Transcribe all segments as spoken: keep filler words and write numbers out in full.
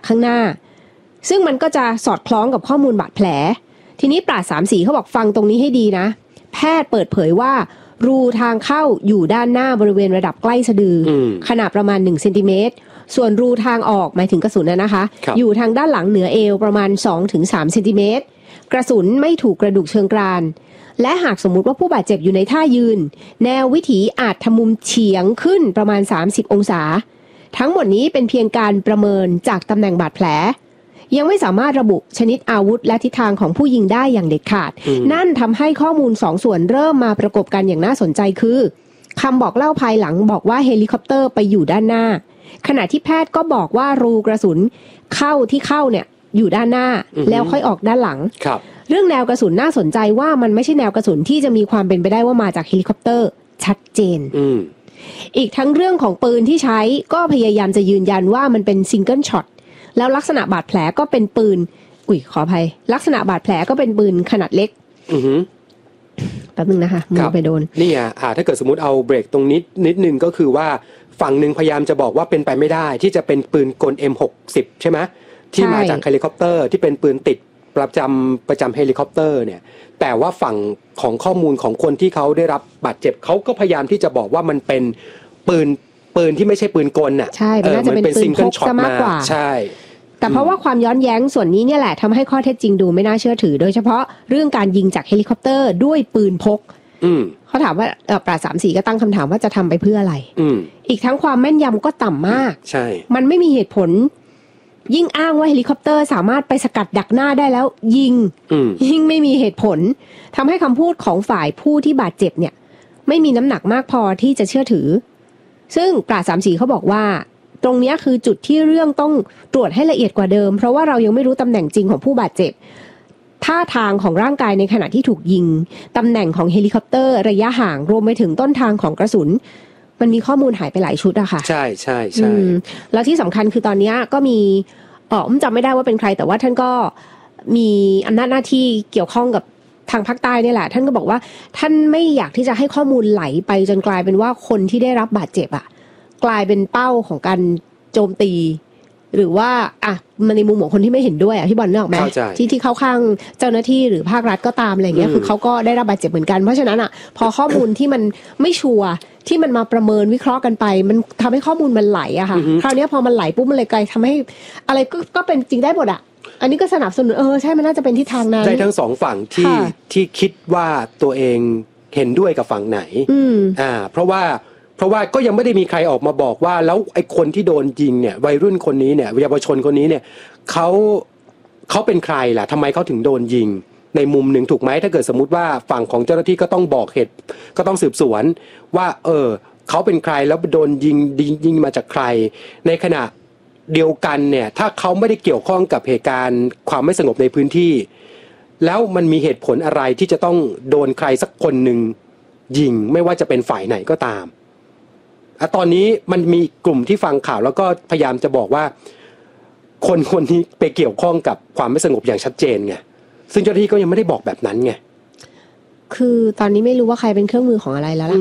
ข้างหน้าซึ่งมันก็จะสอดคล้องกับข้อมูลบาดแผลทีนี้ปราชญ์สามสีเขาบอกฟังตรงนี้ให้ดีนะแพทย์เปิดเผยว่ารูทางเข้าอยู่ด้านหน้าบริเวณระดับใกล้สะดือขนาดประมาณหนึ่งเซนติเมตรส่วนรูทางออกหมายถึงกระสุนนะคะอยู่ทางด้านหลังเหนือเอวประมาณ สองถึงสาม เซนติเมตรกระสุนไม่ถูกกระดูกเชิงกรานและหากสมมุติว่าผู้บาดเจ็บอยู่ในท่ายืนแนววิถีอาจทำมุมเฉียงขึ้นประมาณสามสิบองศาทั้งหมดนี้เป็นเพียงการประเมินจากตำแหน่งบาดแผลยังไม่สามารถระบุชนิดอาวุธและทิศทางของผู้ยิงได้อย่างเด็ดขาดนั่นทำให้ข้อมูลสองส่วนเริ่มมาประกบกันอย่างน่าสนใจคือคำบอกเล่าภายหลังบอกว่าเฮลิคอปเตอร์ไปอยู่ด้านหน้าขณะที่แพทย์ก็บอกว่ารูกระสุนเข้าที่เข้าเนี่ยอยู่ด้านหน้าแล้วค่อยออกด้านหลังเรื่องแนวกระสุนน่าสนใจว่ามันไม่ใช่แนวกระสุนที่จะมีความเป็นไปได้ว่ามาจากเฮลิคอปเตอร์ชัดเจน อ, อีกทั้งเรื่องของปืนที่ใช้ก็พยายามจะยืนยันว่ามันเป็นซิงเกิลช็อตแล้วลักษณะบาดแผลก็เป็นปืนอุ้ยขออภัยลักษณะบาดแผลก็เป็นปืนขนาดเล็กอือฮึแป๊บนึงนะคะมือไปโดนนี่อ่ะถ้าเกิดสมมติเอาเบรกตรงนิดนิดนึงก็คือว่าฝั่งหนึ่งพยายามจะบอกว่าเป็นไปไม่ได้ที่จะเป็นปืนกล เอ็ม หกสิบ ใช่ไหมที่มาจากเฮลิคอปเตอร์ที่เป็นปืนติดประจำประจำเฮลิคอปเตอร์เนี่ยแต่ว่าฝั่งของข้อมูลของคนที่เขาได้รับบาดเจ็บเขาก็พยายามที่จะบอกว่ามันเป็นปืนปืนที่ไม่ใช่ปืนกลน่ะใช่มันน่าจะเป็นปืนพกซะมากกว่าใช่แต่เพราะว่าความย้อนแย้งส่วนนี้เนี่ยแหละทำให้ข้อเท็จจริงดูไม่น่าเชื่อถือโดยเฉพาะเรื่องการยิงจากเฮลิคอปเตอร์ด้วยปืนพกเขาถามว่าปราชญ์สามสีก็ตั้งคำถามว่าจะทำไปเพื่ออะไรอีกทั้งความแม่นยำก็ต่ำมากใช่มันไม่มีเหตุผลยิ่งอ้างว่าเฮลิคอปเตอร์สามารถไปสกัดดักหน้าได้แล้วยิงยิ่งไม่มีเหตุผลทำให้คำพูดของฝ่ายผู้ที่บาดเจ็บเนี่ยไม่มีน้ำหนักมากพอที่จะเชื่อถือซึ่งปราชญ์สามสีเขาบอกว่าตรงนี้คือจุดที่เรื่องต้องตรวจให้ละเอียดกว่าเดิมเพราะว่าเรายังไม่รู้ตำแหน่งจริงของผู้บาดเจ็บท่าทางของร่างกายในขณะที่ถูกยิงตำแหน่งของเฮลิคอปเตอร์ระยะห่างรวมไปถึงต้นทางของกระสุนมันมีข้อมูลหายไปหลายชุดอะค่ะใช่ใช่ใช่แล้วที่สำคัญคือตอนนี้ก็มีอ๋อผมจำไม่ได้ว่าเป็นใครแต่ว่าท่านก็มีอำนาจหน้าที่เกี่ยวข้องกับทางภาคใต้นี่แหละท่านก็บอกว่าท่านไม่อยากที่จะให้ข้อมูลไหลไปจนกลายเป็นว่าคนที่ได้รับบาดเจ็บอะกลายเป็นเป้าของการโจมตีหรือว่าอ่ะมันในมุมของคนที่ไม่เห็นด้วยอ่ะพี่บอลนึกออกไหมที่ที่เข้าข้างเจ้าหน้าที่หรือภาครัฐก็ตามอะไรเงี้ยคือเขาก็ได้รับบาดเจ็บเหมือนกันเพราะฉะนั้นอ่ะพอข้อมูลที่มันไม่ชัวร์ที่มันมาประเมินวิเคราะห์กันไปมันทำให้ข้อมูลมันไหลอะค่ะคราวนี้พอมันไหลปุ๊บมันเลยกลายทำให้อะไรก็ก็เป็นจริงได้หมดอ่ะอันนี้ก็สนับสนุนเออใช่มันน่าจะเป็นทิศทางนั้นได้ทั้งสองฝั่งที่ที่คิดว่าตัวเองเห็นด้วยกับฝั่งไหนอ่าเพราะว่าเพราะว่าก็ยังไม่ได้มีใครออกมาบอกว่าแล้วไอ้คนที่โดนยิงเนี่ยวัยรุ่นคนนี้เนี่ยเยาวชนคนนี้เนี่ยเขาเขาเป็นใครล่ะทำไมเขาถึงโดนยิงในมุมหนึ่งถูกไหมถ้าเกิดสมมุติว่าฝั่งของเจ้าหน้าที่ก็ต้องบอกเหตุก็ต้องสืบสวนว่าเออเขาเป็นใครแล้วโดนยิงยิงมาจากใครในขณะเดียวกันเนี่ยถ้าเขาไม่ได้เกี่ยวข้องกับเหตุการณ์ความไม่สงบในพื้นที่แล้วมันมีเหตุผลอะไรที่จะต้องโดนใครสักคนหนึ่งยิงไม่ว่าจะเป็นฝ่ายไหนก็ตามอะตอนนี้มันมีกลุ่มที่ฟังข่าวแล้วก็พยายามจะบอกว่าคนคนนี้ไปเกี่ยวข้องกับความไม่สงบอย่างชัดเจนไงซึ่งเจ้าหน้าที่ก็ยังไม่ได้บอกแบบนั้นไงคือตอนนี้ไม่รู้ว่าใครเป็นเครื่องมือของอะไรแล้วล่ะ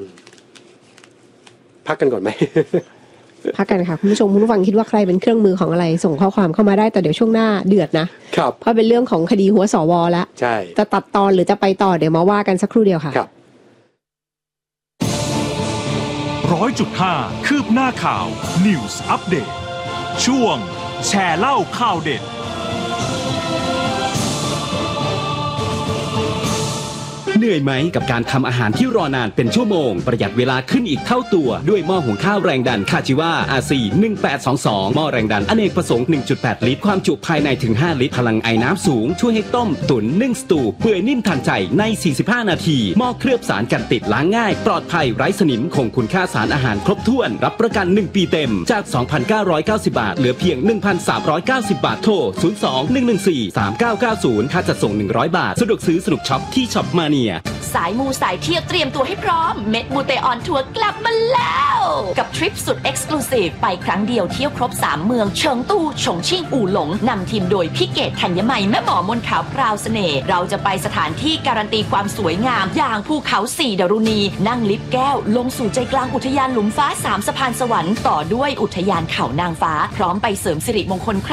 พักกันก่อนไหมพักกันค่ะคุณผู้ชมคุณผู้ฟังคิดว่าใครเป็นเครื่องมือของอะไรส่งข้อความเข้ามาได้แต่เดี๋ยวช่วงหน้าเดือดนะครับเพราะเป็นเรื่องของคดีหัวสวแล้วใช่จะตัดตอนหรือจะไปต่อเดี๋ยวมาว่ากันสักครู่เดียวค่ะครับร้อยจุดห้าคืบหน้าข่าว News Update ช่วงแชร์เล่าข่าวเด็ดเหนื่อยไหมกับการทำอาหารที่รอนานเป็นชั่วโมงประหยัดเวลาขึ้นอีกเท่าตัวด้วยหม้อหุงข้าวแรงดันคาจิวา อาร์ ซี หนึ่งแปดสองสองหม้อแรงดันอเนกประสงค์ หนึ่งจุดแปด ลิตรความจุภายในถึงห้าลิตรพลังไอน้ำสูงช่วยให้ต้มตุ๋นนึ่งสตูเปื่อยนิ่มทันใจในสี่สิบห้านาทีหม้อเคลือบสารกันติดล้างง่ายปลอดภัยไร้สนิมคงคุณค่าสารอาหารครบถ้วนรับประกันหนึ่งปีเต็มจาก สองพันเก้าร้อยเก้าสิบ บาทเหลือเพียง หนึ่งพันสามร้อยเก้าสิบ บาทโทรศูนย์ สอง หนึ่ง หนึ่ง สี่ สาม เก้า เก้า ศูนย์ค่าจัดส่งหนึ่งร้อยบาทสะดวกซื้อสนุกช็อปที่ช็อปมาเนียสายมูสายเที่ยวเตรียมตัวให้พร้อมเม็ดมูเตออนทัวร์กลับมาแล้วกับทริปสุดเอ็กซ์คลูซีฟไปครั้งเดียวเที่ยวครบสามเมืองเฉิงตูฉงชิ่งอู่หลงนำทีมโดยพี่เกศธัญมัยแม่หมอมนขาวพราวเสน่ห์เราจะไปสถานที่การันตีความสวยงามอย่างภูเขาสี่ดารุณีนั่งลิฟต์แก้วลงสู่ใจกลางอุทยานหลุมฟ้าสามสะพานสวรรค์ต่อด้วยอุทยานเขานางฟ้าพร้อมไปเสริมสิริมงคล